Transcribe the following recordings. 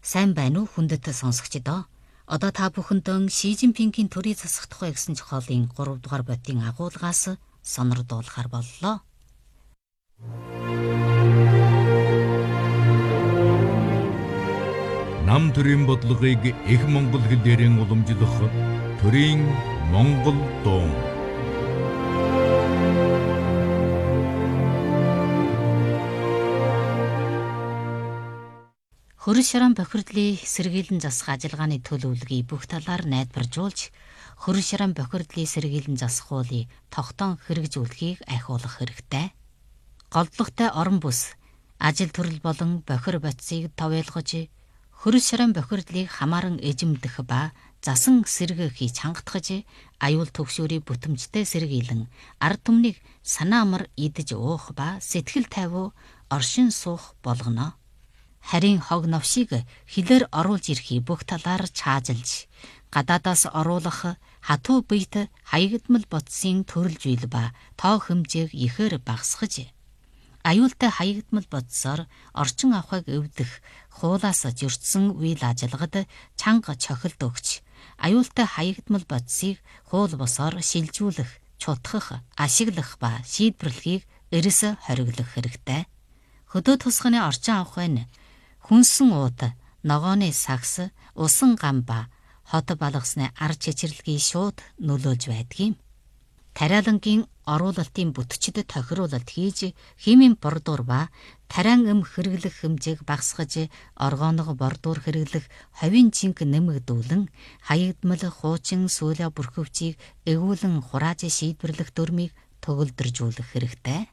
Сайн байна уу хүндэт сонсогчдоо? Одоо та бүхэндээ Ши Жинпингийн төрийн засах тухай гэсэн зохиолын 3 дугаар бодийн агуулгаас сонирдуулахар боллоо. Нам төрийн бодлогыг их монгол хэлээр уламжлах төрийн монгол дуу. Хөрөс шаран бохирдлын сэргийлэн засах ажиллагааны төлөвлөгөөийг бүх талаар найдваржуулж, хөрөс шаран бохирдлын сэргийлэн засах хуулийг тогтоон хэрэгжүүлэхийг ахиулах хэрэгтэй. Голдлоготой орон бүс, ажил төрөл болон бохир бодисыг товойлгож, хөрөс шаран бохирдлыг хамааран эжимдэх ба засан сэргээх хийж хангатгаж, аюул төгшөөрийн бүтэмжтэй сэргийлэн ард түмнийг санаа амар идэж уух ба сэтгэл тайвуу оршин суух болгоно. Харин хог новшийг хилээр оруулж ирэхийг бүх талаар чаажилж, гадаадаас оруулах хатуу биет хаягдмал бодисын төрөлж үйл ба тоо хэмжээг ихээр багасгаж, аюултай хаягдмал бодисоор орчин авахыг эвдэх хуулаас зөрчсөн үйл ажиллагад чанга чохилд өгч, аюултай хаягдмал бодисыг хуул босоор шилжүүлэх, чутгах, ашиглах ба шийдвэрлэхийг эрс хориглох хэрэгтэй. Хөдөө тусганы орчин авахын хүнсэн ууд, ногооны сагс, усан гам ба хот балгасны ар чичирлэгийг шууд нөлөөлж байдгийг. Тариалангийн оруулалтын бүтчид тохируулалт хийж, химийн бордуур ба тариан хэрэглэх хэмжээг багасгаж, оргооного бордуур хэрэглэх ховийн жинг нэмэгдүүлэн, хаягдмал хуучин сүүлэ бүрхөвчийг эгүүлэн хурааж шийдвэрлэх дүрмийг төгөлдржүүлэх хэрэгтэй.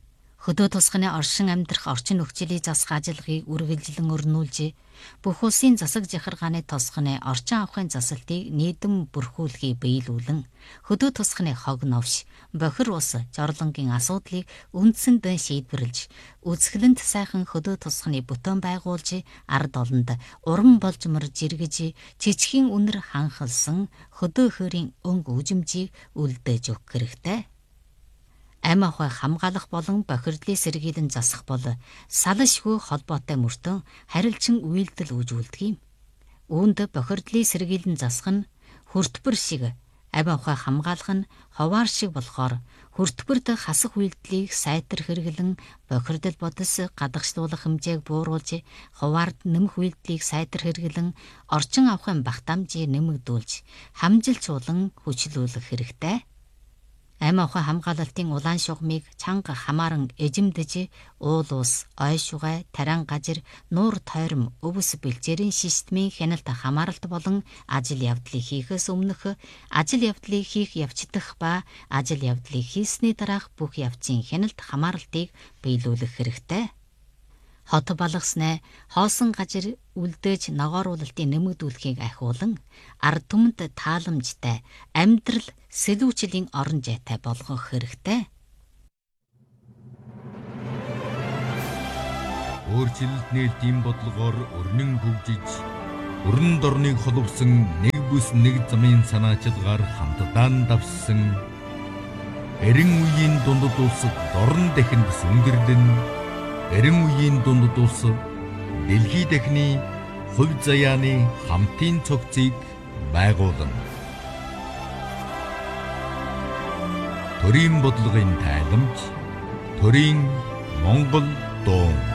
Хөдөө тусганы оршин амьдрах орчин нөхцөлийн засах ажиллагааг үргэлжлэн өрнүүлж, бүх улсын засаг захиргааны тусганы орчин авахын засалтыг нийтэм бүрхүүлэхийг биелүүлэн, хөдөө тусганы хог новш, бохир ус, жорлонгийн асуудлыг үндсэнд шийдвэрлэж, үзэсгэлэнт сайхан хөдөө тусганы бүтээн байгуулж, ард олонд уран болжмор жиргэж, жижигхэн үнэр ханхалсан хөдөө хөрийн өнгө үжимжийг үлдээж өгөх хэрэгтэй. Амь ахуй хамгаалах болон бохирдлын сэргийлэн засах бол салшгүй холбоотой мөртөө харилцан үйлдэл үзүүлдэг юм. Үүнд бохирдлын сэргийлэн засах нь хөртбөр шиг, амь ахуй хамгаалах нь ховаар шиг болохоор, хөртбөрт хасах үйлдэлийг сайтар хэрэглэн бохирдол бодис гадагшлуулах хэмжээг бууруулж, хуваард нэмэх үйлдэлийг сайтар хэрэглэн орчин авахын багтаамжийг нэмэгдүүлж, хамжилчуулан хүчлүүлэх хэрэгтэй. Амь ахуй хамгаалалтын улаан шугамыг чанга хамааран эжимдэж, уул ус, ой шугай, тариан гажир, нуур тойром, өвс бэлчээрийн системийн хяналт хамааралт болон ажил явдлыг хийхээс өмнөх, ажил явдлыг хийх явцдах ба ажил явдлыг хийсний дараах бүх явцын хяналт хамааралтыг биелүүлэх хэрэгтэй. Хот балгасны хоосон гажир үлдээж ногооруулалтын нэмэгдүүлэхийг ахиулан, ард түмэнд тааламжтай амьдрал сэлүүчлийн орон зайтай болгох хэрэгтэй. Өөрчлөлт нээлтийн бодлогоор өрнөн хөгжиж, өрн дорныг холбосон нэг бүс нэг замын санаачилгаар хамтдаа давссан, эрен үеийн дундад улс дорн дахинд сүнгэрлэн, эрен үеийн дундад улс дэлхий дахины хувь заяаны хамтын цогцыг байгуулна. Төрийн бодлогын тайламж, төрийн монгол дуу.